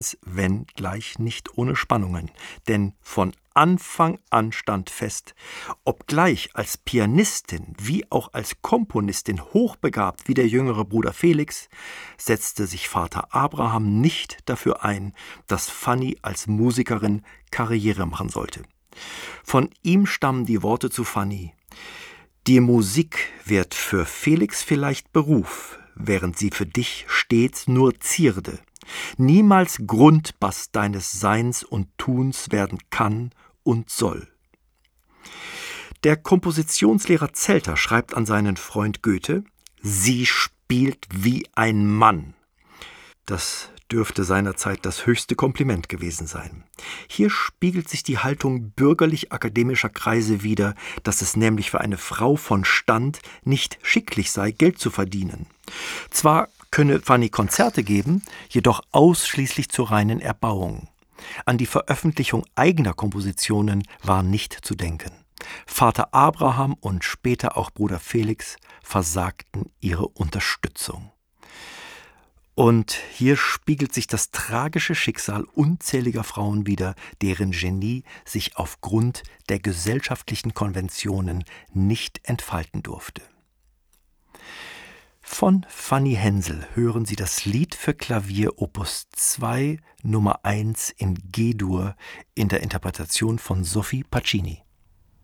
wenngleich nicht ohne Spannungen, denn von Anfang an stand fest, obgleich als Pianistin wie auch als Komponistin hochbegabt wie der jüngere Bruder Felix, setzte sich Vater Abraham nicht dafür ein, dass Fanny als Musikerin Karriere machen sollte. Von ihm stammen die Worte zu Fanny: Die Musik wird für Felix vielleicht Beruf, während sie für dich stets nur Zierde, niemals Grundbass deines Seins und Tuns werden kann und soll. Der Kompositionslehrer Zelter schreibt an seinen Freund Goethe: Sie spielt wie ein Mann. Das dürfte seinerzeit das höchste Kompliment gewesen sein. Hier spiegelt sich die Haltung bürgerlich-akademischer Kreise wider, dass es nämlich für eine Frau von Stand nicht schicklich sei, Geld zu verdienen. Zwar könne Fanny Konzerte geben, jedoch ausschließlich zur reinen Erbauung. An die Veröffentlichung eigener Kompositionen war nicht zu denken. Vater Abraham und später auch Bruder Felix versagten ihre Unterstützung. Und hier spiegelt sich das tragische Schicksal unzähliger Frauen wider, deren Genie sich aufgrund der gesellschaftlichen Konventionen nicht entfalten durfte. Von Fanny Hensel hören Sie das Lied für Klavier Opus 2 Nummer 1 in G-Dur in der Interpretation von Sophie Pacini.